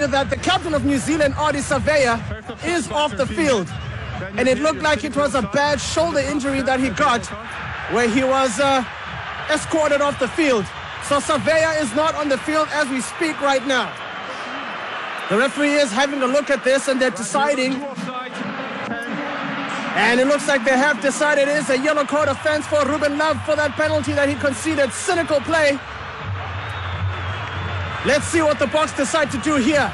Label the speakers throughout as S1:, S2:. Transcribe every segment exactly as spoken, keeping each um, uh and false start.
S1: decided that the captain of New Zealand, Ardie Savea, is off the field. And it looked like it was a bad shoulder injury that he got, where he was uh, escorted off the field. So Savea is not on the field as we speak right now. The referee is having a look at this and they're deciding. And it looks like they have decided it is a yellow card offense for Ruben Love for that penalty that he conceded. Cynical play. Let's see what the Boks decide to do here.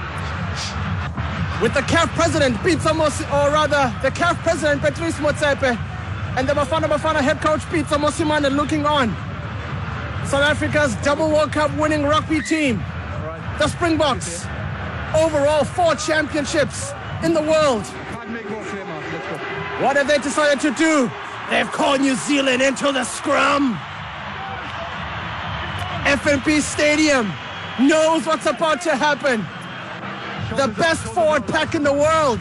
S1: With the C A F president, Pitso Mosi, or rather, the C A F president, Patrice Motsepe, and the Bafana Bafana head coach, Pitso Mosimane, looking on. South Africa's double World Cup winning rugby team, the Springboks, overall four championships in the world. What have they decided to do? They've called New Zealand into the scrum. F N B Stadium knows what's about to happen. The best forward pack in the world.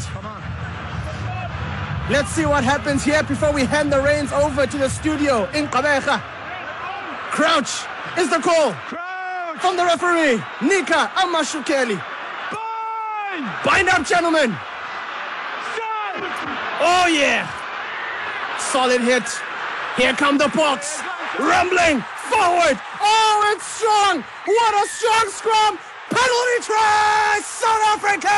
S1: Let's see what happens here before we hand the reins over to the studio in Gqeberha. Crouch is the call from the referee, Nika Amashukeli. Bind up, gentlemen. Oh yeah. Solid hit. Here come the Boks. Rumbling forward. Oh, it's strong. What a strong scrum. Penalty try, South Africa!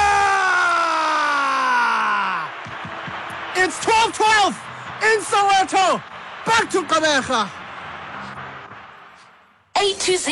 S1: It's twelve twelve in Soweto. Back to Gqeberha.
S2: A to Z